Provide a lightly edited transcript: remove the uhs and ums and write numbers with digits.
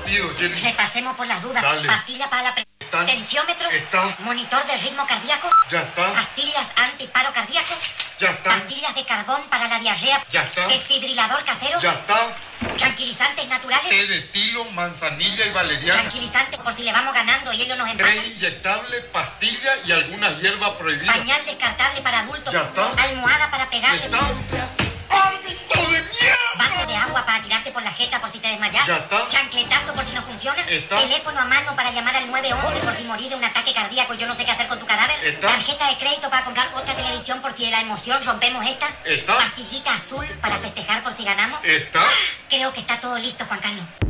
partido, Jenny. Repasemos por las dudas. Dale. Pastilla para la Están. tensiómetro. Está. Monitor de ritmo cardíaco. Ya está. Pastillas antiparo cardíaco. Ya está. Pastillas de carbón para la diarrea. Ya está. Desfibrilador casero. Ya está. Tranquilizantes naturales. Té de tilo, manzanilla y valeriana. Tranquilizantes por si le vamos ganando y ellos nos empatan. 3 inyectables, pastillas y algunas hierbas prohibidas. Pañal descartable para adultos. Ya está. Almohada para pegarle. ¿Está? ¡Árbitro de mierda! Vaso de agua para tirarte por la jeta por si te desmayas. Ya está. Chancletazo por si no funciona. Está. Teléfono a mano para llamar al 911 por si morís de un ataque cardíaco y yo no sé qué hacer con tu cadáver. Está. Tarjeta de crédito para comprar otra televisión por si de la emoción rompemos esta. Está. Pastillita azul para festejar por si ganamos. ¿Está? Creo que está todo listo, Juan Carlos.